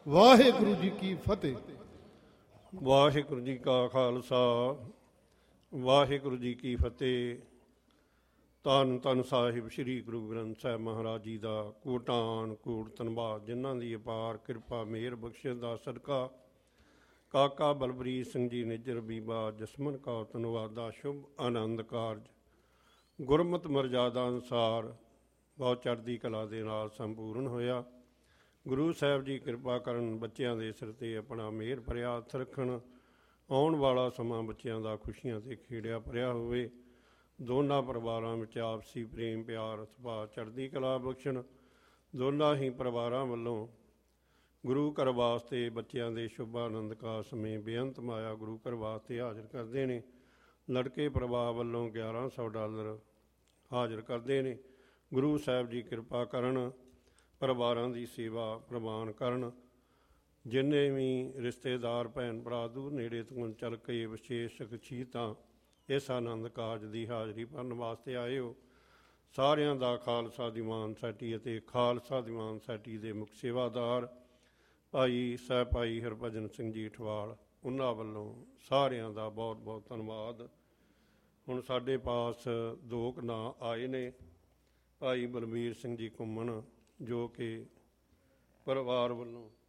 ਵਾਹਿਗੁਰੂ ਜੀ ਕੀ ਫਤਿਹ। ਵਾਹਿਗੁਰੂ ਜੀ ਕਾ ਖਾਲਸਾ, ਵਾਹਿਗੁਰੂ ਜੀ ਕੀ ਫਤਿਹ। ਧੰਨ ਧੰਨ ਸਾਹਿਬ ਸ੍ਰੀ ਗੁਰੂ ਗ੍ਰੰਥ ਸਾਹਿਬ ਮਹਾਰਾਜ ਜੀ ਦਾ ਕੋਟਾਨ ਕੋਟ ਧੰਨਵਾਦ, ਜਿਨ੍ਹਾਂ ਦੀ ਅਪਾਰ ਕਿਰਪਾ ਮਿਹਰ ਬਖਸ਼ਿਸ਼ ਦਾ ਸਦਕਾ ਕਾਕਾ ਬਲਬੀਰ ਸਿੰਘ ਜੀ ਨਿੱਜਰ ਬੀਬਾ ਜਸਮਨ ਕੌਰ ਧੰਨਵਾਦ ਦਾ ਸ਼ੁਭ ਆਨੰਦ ਕਾਰਜ ਗੁਰਮਤਿ ਮਰਜ਼ਾਦਾ ਅਨੁਸਾਰ ਬਹੁਤ ਚੜ੍ਹਦੀ ਕਲਾ ਦੇ ਨਾਲ ਸੰਪੂਰਨ ਹੋਇਆ। ਗੁਰੂ ਸਾਹਿਬ ਜੀ ਕਿਰਪਾ ਕਰਨ, ਬੱਚਿਆਂ ਦੇ ਸਿਰ 'ਤੇ ਆਪਣਾ ਮਿਹਰ ਭਰਿਆ ਹੱਥ ਰੱਖਣ। ਆਉਣ ਵਾਲਾ ਸਮਾਂ ਬੱਚਿਆਂ ਦਾ ਖੁਸ਼ੀਆਂ 'ਤੇ ਖੇੜਿਆ ਭਰਿਆ ਹੋਵੇ। ਦੋਨਾਂ ਪਰਿਵਾਰਾਂ ਵਿੱਚ ਆਪਸੀ ਪ੍ਰੇਮ ਪਿਆਰ ਸੁਭਾਅ ਚੜ੍ਹਦੀ ਕਲਾ ਬਖਸ਼ਣ। ਦੋਨਾਂ ਹੀ ਪਰਿਵਾਰਾਂ ਵੱਲੋਂ ਗੁਰੂ ਘਰ ਵਾਸਤੇ ਬੱਚਿਆਂ ਦੇ ਸ਼ੁਭ ਆਨੰਦ ਕਾ ਸਮੇਂ ਬੇਅੰਤ ਮਾਇਆ ਗੁਰੂ ਘਰ ਵਾਸਤੇ ਹਾਜ਼ਰ ਕਰਦੇ ਨੇ। ਲੜਕੇ ਪਰਿਵਾਰ ਵੱਲੋਂ $1100 ਹਾਜ਼ਰ ਕਰਦੇ ਨੇ। ਗੁਰੂ ਸਾਹਿਬ ਜੀ ਕਿਰਪਾ ਕਰਨ, ਪਰਿਵਾਰਾਂ ਦੀ ਸੇਵਾ ਪ੍ਰਵਾਨ ਕਰਨ। ਜਿੰਨੇ ਵੀ ਰਿਸ਼ਤੇਦਾਰ ਭੈਣ ਭਰਾ ਦੂਰ ਨੇੜੇ ਤੋਂ ਚੱਲ ਕੇ ਵਿਸ਼ੇਸ਼ ਸ਼ਖਸੀਅਤਾਂ ਇਸ ਆਨੰਦ ਕਾਰਜ ਦੀ ਹਾਜ਼ਰੀ ਭਰਨ ਵਾਸਤੇ ਆਏ ਹੋ, ਸਾਰਿਆਂ ਦਾ ਖਾਲਸਾ ਦੀਵਾਨ ਸੈਟੀ ਅਤੇ ਖਾਲਸਾ ਦੀਵਾਨ ਸੈਟੀ ਦੇ ਮੁੱਖ ਸੇਵਾਦਾਰ ਭਾਈ ਸਾਹਿਬ ਭਾਈ ਹਰਭਜਨ ਸਿੰਘ ਜੀ ਠਵਾਲ, ਉਹਨਾਂ ਵੱਲੋਂ ਸਾਰਿਆਂ ਦਾ ਬਹੁਤ ਬਹੁਤ ਧੰਨਵਾਦ। ਹੁਣ ਸਾਡੇ ਪਾਸ ਦੋ ਕੁ ਨਾਂ ਆਏ ਨੇ। ਭਾਈ ਬਲਬੀਰ ਸਿੰਘ ਜੀ ਘੁੰਮਣ, ਜੋ ਕਿ ਪਰਿਵਾਰ ਵੱਲੋਂ